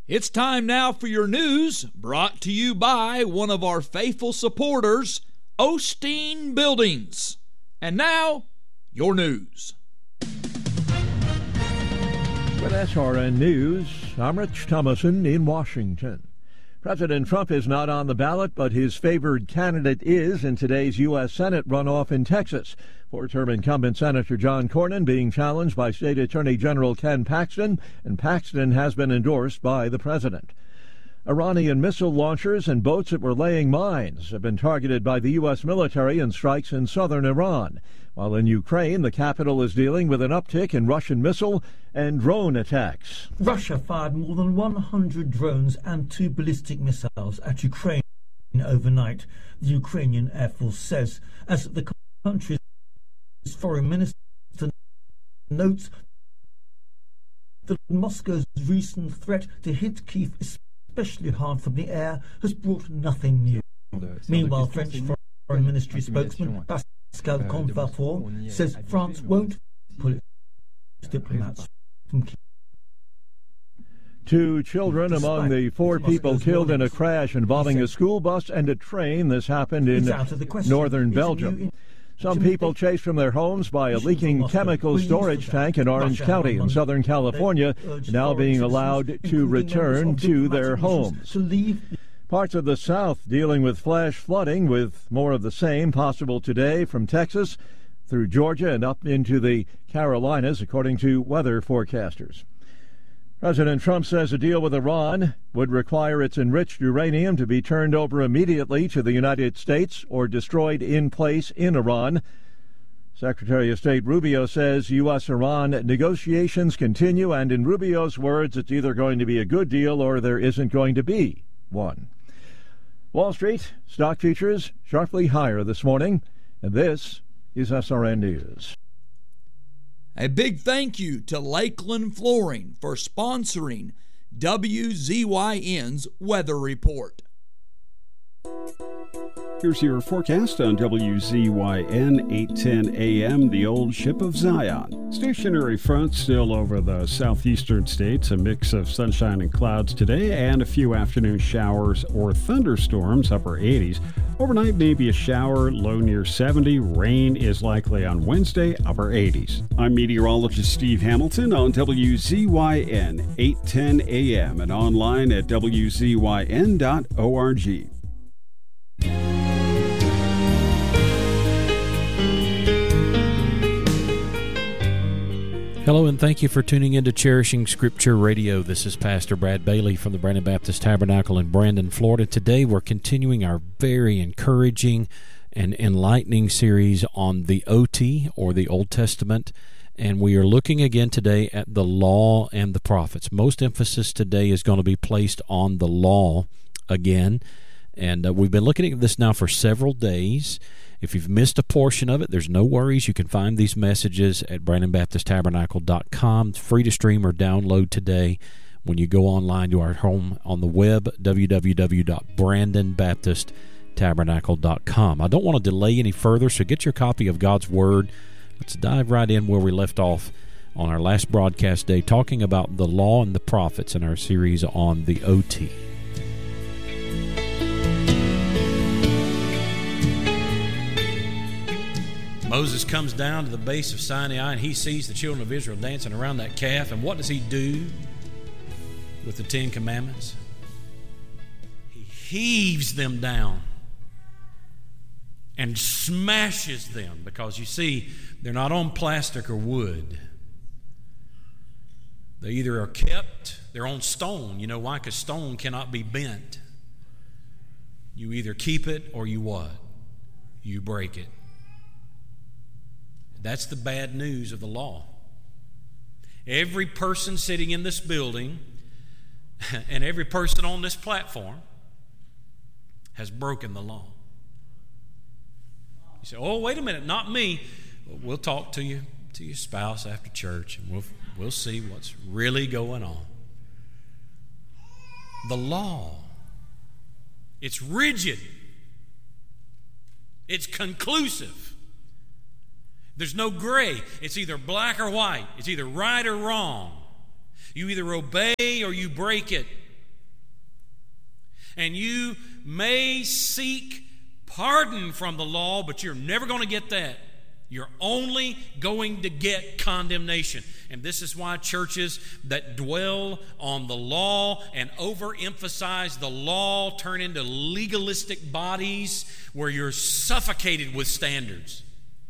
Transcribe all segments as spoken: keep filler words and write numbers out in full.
It's time now for your news, brought to you by one of our faithful supporters, Osteen Buildings. And now, your news. With S R N News, I'm Rich Thomason in Washington. President Trump is not on the ballot, but his favored candidate is in today's U S Senate runoff in Texas. Four-term incumbent Senator John Cornyn being challenged by State Attorney General Ken Paxton, and Paxton has been endorsed by the president. Iranian missile launchers and boats that were laying mines have been targeted by the U S military in strikes in southern Iran, while in Ukraine the capital is dealing with an uptick in Russian missile and drone attacks. Russia fired more than one hundred drones and two ballistic missiles at Ukraine overnight, the Ukrainian Air Force says, as the country's foreign minister notes that Moscow's recent threat to hit Kyiv, especially hard from the air, has brought nothing new. Meanwhile, French Foreign Ministry spokesman Pascal Canfin says France won't pull its diplomats from Kyiv. Two children among the four people killed in a crash involving a school bus and a train. This happened in northern Belgium. Some people chased from their homes by a leaking chemical storage tank in Orange County in Southern California, now being allowed to return to their homes. Parts of the South dealing with flash flooding, with more of the same possible today from Texas through Georgia and up into the Carolinas, according to weather forecasters. President Trump says a deal with Iran would require its enriched uranium to be turned over immediately to the United States or destroyed in place in Iran. Secretary of State Rubio says U S Iran negotiations continue, and in Rubio's words, it's either going to be a good deal or there isn't going to be one. Wall Street stock futures sharply higher this morning, and this is S R N News. A big thank you to Lakeland Flooring for sponsoring W Z Y N's Weather Report. Here's your forecast on W Z Y N, eight ten a m, the old ship of Zion. Stationary front still over the southeastern states, a mix of sunshine and clouds today, and a few afternoon showers or thunderstorms, upper eighties. Overnight, maybe a shower, low near seventy. Rain is likely on Wednesday, upper eighties. I'm meteorologist Steve Hamilton on W Z Y N, eight ten a m, and online at W Z Y N dot org. Hello, and thank you for tuning in to Cherishing Scripture Radio. This is Pastor Brad Bailey from the Brandon Baptist Tabernacle in Brandon, Florida. Today we're continuing our very encouraging and enlightening series on the O T, or the Old Testament, and we are looking again today at the law and the prophets. Most emphasis today is going to be placed on the law again, and uh, we've been looking at this now for several days. If you've missed a portion of it, there's no worries. You can find these messages at brandon baptist tabernacle dot com. It's free to stream or download today when you go online to our home on the web, w w w dot brandon baptist tabernacle dot com. I don't want to delay any further, so get your copy of God's Word. Let's dive right in where we left off on our last broadcast day, talking about the law and the prophets in our series on the O T. Moses comes down to the base of Sinai, and he sees the children of Israel dancing around that calf. And what does he do with the Ten Commandments? He heaves them down and smashes them, because you see, they're not on plastic or wood. They either are kept, they're on stone. You know why? Because stone cannot be bent. You either keep it or you what? You break it. That's the bad news of the law. Every person sitting in this building and every person on this platform has broken the law. You say, oh, wait a minute, not me. Well, we'll talk to you, to your spouse after church, and we'll, we'll see what's really going on. The law, it's rigid. It's conclusive. There's no gray. It's either black or white. It's either right or wrong. You either obey or you break it. And you may seek pardon from the law, but you're never going to get that. You're only going to get condemnation. And this is why churches that dwell on the law and overemphasize the law turn into legalistic bodies where you're suffocated with standards.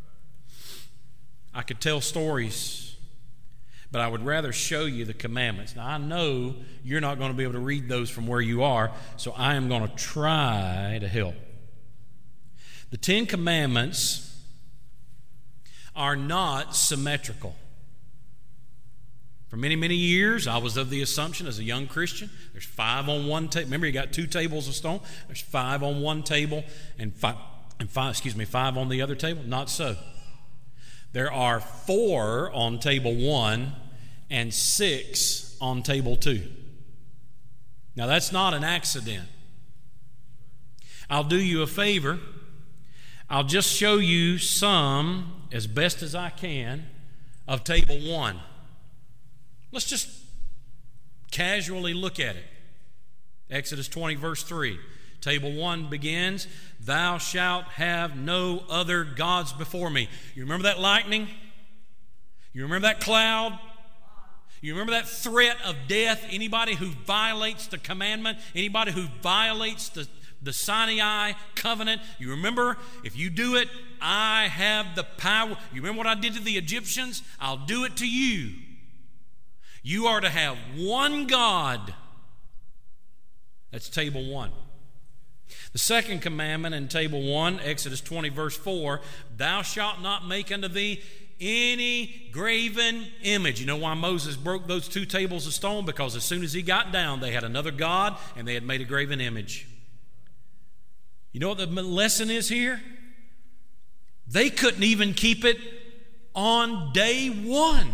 I could tell stories, but I would rather show you the commandments. Now, I know you're not going to be able to read those from where you are, so I am going to try to help. The Ten Commandments are not symmetrical. For many, many years, I was of the assumption as a young Christian, there's five on one table. Remember, you got two tables of stone. There's five on one table and five, and five, excuse me, five on the other table. Not so. There are four on table one and six on table two. Now, that's not an accident. I'll do you a favor. I'll just show you some, as best as I can, of table one. Let's just casually look at it. Exodus twenty, verse three. Table one begins, "Thou shalt have no other gods before me." You remember that lightning? You remember that cloud? You remember that threat of death? Anybody who violates the commandment, anybody who violates the The Sinai covenant, you remember, if you do it, I have the power. You remember what I did to the Egyptians? I'll do it to you. You are to have one God. That's table one. The second commandment in table one, Exodus twenty, verse four, "Thou shalt not make unto thee any graven image." You know why Moses broke those two tables of stone? Because as soon as he got down, they had another God and they had made a graven image. You know what the lesson is here? They couldn't even keep it on day one.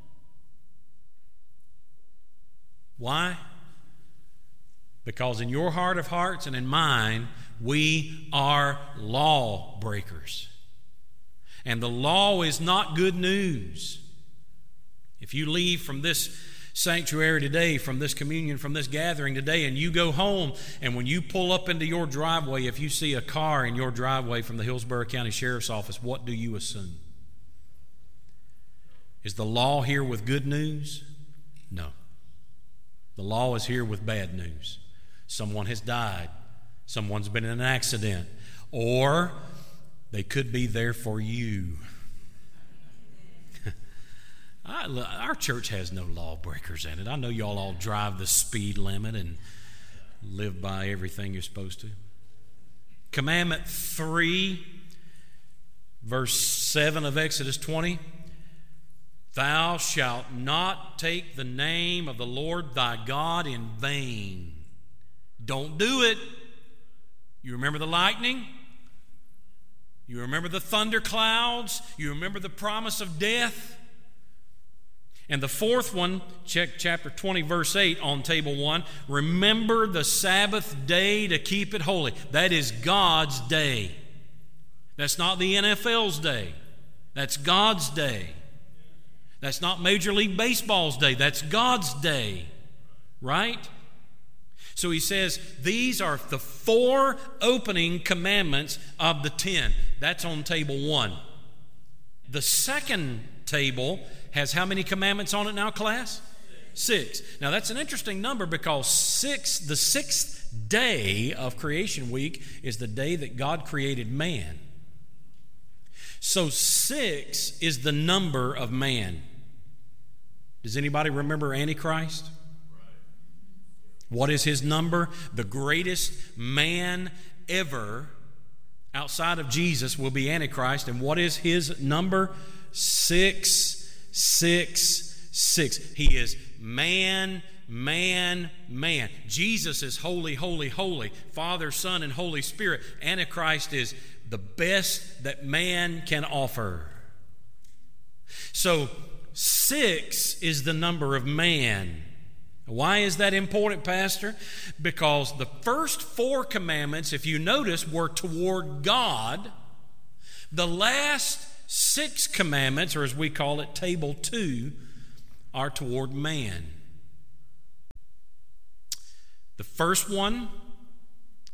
Why? Because in your heart of hearts and in mine, we are law breakers. And the law is not good news. If you leave from this sanctuary today, from this communion, from this gathering today, and you go home, and when you pull up into your driveway, if you see a car in your driveway from the Hillsborough County Sheriff's Office, what do you assume? Is the law here with good news? No. The law is here with bad news. Someone has died. Someone's been in an accident. Or they could be there for you. I, our church has no lawbreakers in it. I know y'all all drive the speed limit and live by everything you're supposed to. Commandment three, verse seven of Exodus twenty. "Thou shalt not take the name of the Lord thy God in vain." Don't do it. You remember the lightning? You remember the thunder clouds? You remember the promise of death? And the fourth one, check chapter twenty, verse eight on table one. "Remember the Sabbath day to keep it holy." That is God's day. That's not the N F L's day. That's God's day. That's not Major League Baseball's day. That's God's day. Right? So he says, these are the four opening commandments of the ten. That's on table one. The second table has how many commandments on it now, class? Six. Now that's an interesting number because six, the sixth day of creation week is the day that God created man. So six is the number of man. Does anybody remember Antichrist? What is his number? The greatest man ever outside of Jesus will be Antichrist. And what is his number? Six, six, six. He is man, man, man. Jesus is holy, holy, holy. Father, Son, and Holy Spirit. Antichrist is the best that man can offer. So six is the number of man. Why is that important, Pastor? Because the first four commandments, if you notice, were toward God. The last six commandments, or as we call it, table two, are toward man. The first one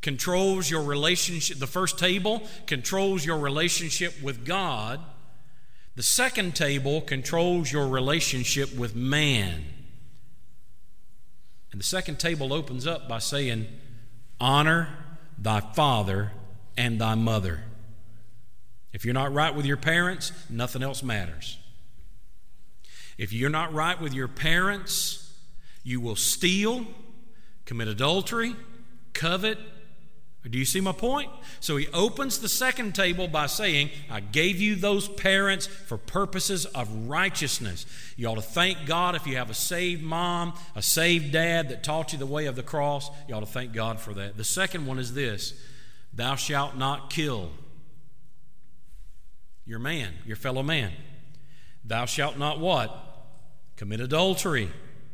controls your relationship. The first table controls your relationship with God. The second table controls your relationship with man. And the second table opens up by saying, honor thy father and thy mother. If you're not right with your parents, nothing else matters. If you're not right with your parents, you will steal, commit adultery, covet. Do you see my point? So he opens the second table by saying, I gave you those parents for purposes of righteousness. You ought to thank God if you have a saved mom, a saved dad that taught you the way of the cross. You ought to thank God for that. The second one is this: thou shalt not kill your man, your fellow man. Thou shalt not what? Commit adultery.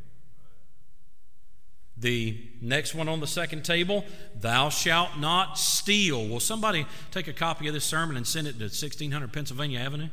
The next one on the second table, thou shalt not steal. Will somebody take a copy of this sermon and send it to sixteen hundred Pennsylvania Avenue?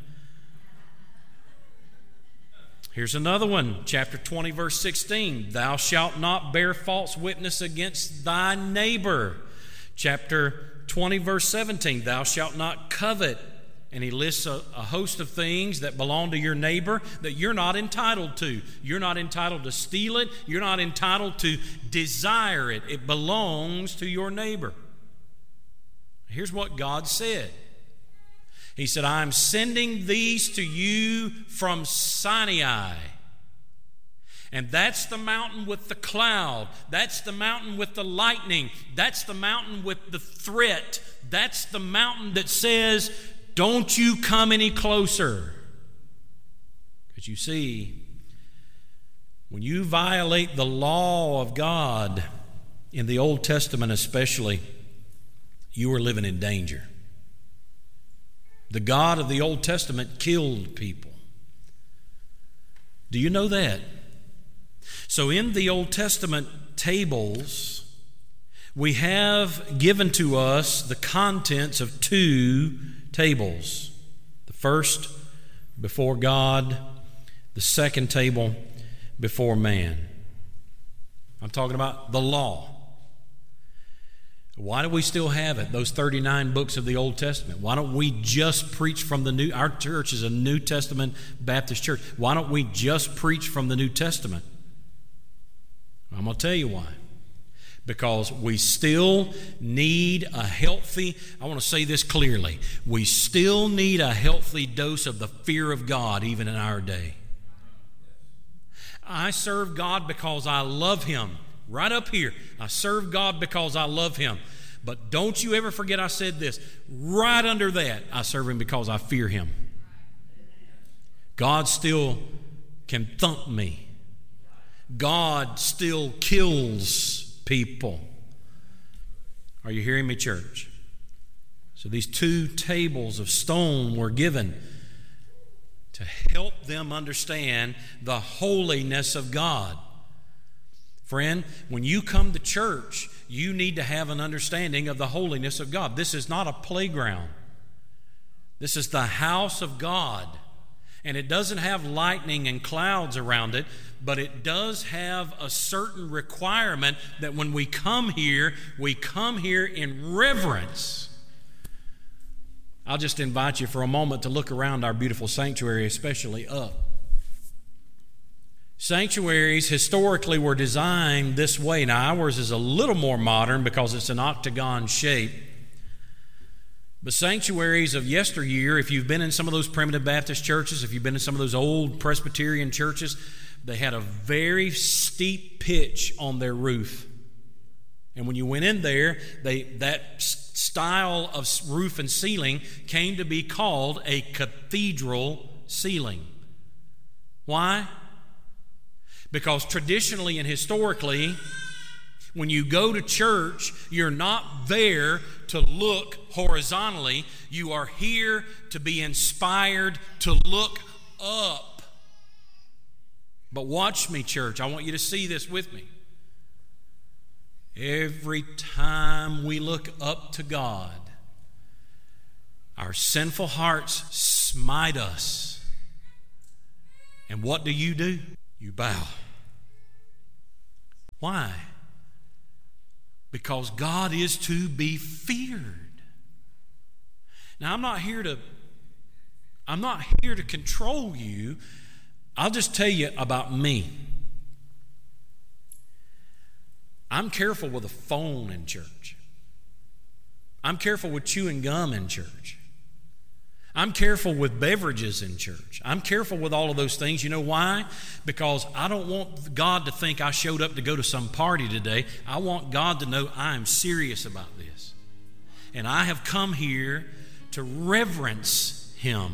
Here's another one, chapter twenty, verse sixteen. Thou shalt not bear false witness against thy neighbor. Chapter twenty, verse seventeen. Thou shalt not covet. And he lists a, a host of things that belong to your neighbor that you're not entitled to. You're not entitled to steal it. You're not entitled to desire it. It belongs to your neighbor. Here's what God said. He said, I'm sending these to you from Sinai. And that's the mountain with the cloud. That's the mountain with the lightning. That's the mountain with the threat. That's the mountain that says, don't you come any closer. Because you see, when you violate the law of God, in the Old Testament especially, you are living in danger. The God of the Old Testament killed people. Do you know that? So in the Old Testament tables, we have given to us the contents of two tables. The first before God, the second table before man. I'm talking about the law. Why do we still have it? Those thirty-nine books of the Old Testament. Why don't we just preach from the New? Our church is a New Testament Baptist church. Why don't we just preach from the New Testament? I'm going to tell you why. Because we still need a healthy, I want to say this clearly, we still need a healthy dose of the fear of God even in our day. I serve God because I love Him. Right up here, I serve God because I love Him. But don't you ever forget I said this. Right under that, I serve Him because I fear Him. God still can thump me. God still kills people. Are you hearing me, church? So these two tables of stone were given to help them understand the holiness of God. Friend, when you come to church, you need to have an understanding of the holiness of God. This is not a playground. This is the house of God. And it doesn't have lightning and clouds around it, but it does have a certain requirement that when we come here, we come here in reverence. I'll just invite you for a moment to look around our beautiful sanctuary, especially up. Sanctuaries historically were designed this way. Now ours is a little more modern because it's an octagon shape. But sanctuaries of yesteryear, if you've been in some of those primitive Baptist churches, if you've been in some of those old Presbyterian churches, they had a very steep pitch on their roof. And when you went in there, they that style of roof and ceiling came to be called a cathedral ceiling. Why? Because traditionally and historically, when you go to church, you're not there to look horizontally. You are here to be inspired to look up. But watch me, church. I want you to see this with me. Every time we look up to God, our sinful hearts smite us. And what do you do? You bow. Why? because God is to be feared. Now, I'm not here to I'm not here to control you. I'll just tell you about me. I'm careful with a phone in church. I'm careful with chewing gum in church. I'm careful with beverages in church. I'm careful with all of those things. You know why? Because I don't want God to think I showed up to go to some party today. I want God to know I am serious about this. And I have come here to reverence Him.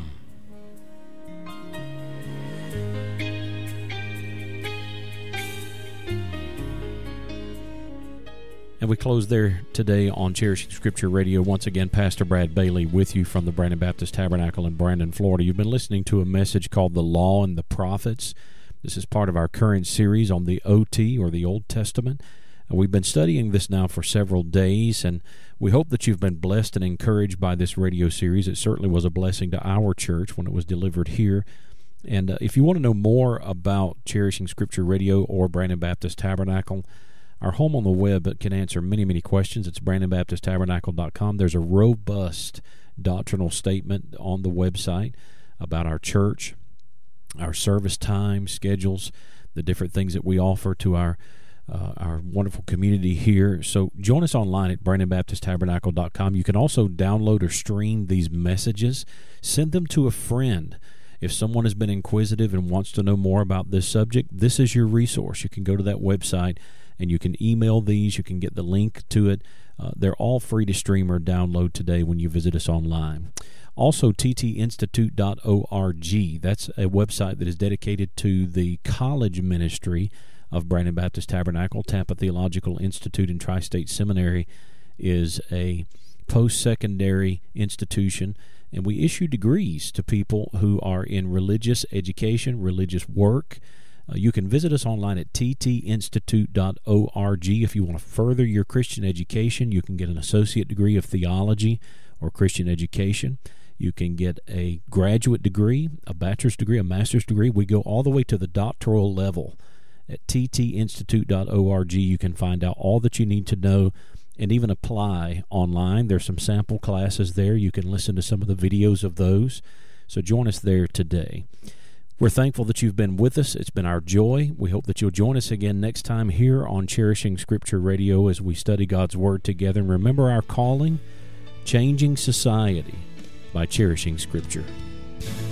And we close there today on Cherishing Scripture Radio. Once again, Pastor Brad Bailey with you from the Brandon Baptist Tabernacle in Brandon, Florida. You've been listening to a message called The Law and the Prophets. This is part of our current series on the O T, or the Old Testament. And we've been studying this now for several days, and we hope that you've been blessed and encouraged by this radio series. It certainly was a blessing to our church when it was delivered here. And uh, if you want to know more about Cherishing Scripture Radio or Brandon Baptist Tabernacle, our home on the web can answer many, many questions. It's brandon baptist tabernacle dot com. There's a robust doctrinal statement on the website about our church, our service time, schedules, the different things that we offer to our uh, our wonderful community here. So join us online at brandon baptist tabernacle dot com. You can also download or stream these messages. Send them to a friend. If someone has been inquisitive and wants to know more about this subject, this is your resource. You can go to that website and you can email these. You can get the link to it. Uh, they're all free to stream or download today when you visit us online. Also, t t institute dot org. That's a website that is dedicated to the college ministry of Brandon Baptist Tabernacle. Tampa Theological Institute and Tri-State Seminary is a post-secondary institution, and we issue degrees to people who are in religious education, religious work. Uh, you can visit us online at t t institute dot org. If you want to further your Christian education, you can get an associate degree of theology or Christian education. You can get a graduate degree, a bachelor's degree, a master's degree. We go all the way to the doctoral level. At t t institute dot org, you can find out all that you need to know and even apply online. There's some sample classes there. You can listen to some of the videos of those. So join us there today. We're thankful that you've been with us. It's been our joy. We hope that you'll join us again next time here on Cherishing Scripture Radio as we study God's Word together. And remember our calling, changing society by cherishing Scripture.